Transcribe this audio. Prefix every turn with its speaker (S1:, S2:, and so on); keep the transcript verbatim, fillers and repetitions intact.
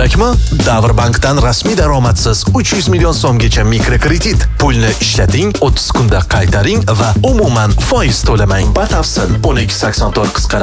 S1: Kerakmi? Davrbankdan rasmiy daromadsiz uch yuz million so'mgacha mikrokredit. Pulni ishlating, o'ttiz kunda qaytaring va umuman foiz to'lamang. Batafsil o'n ikki sakson to'rt qisqa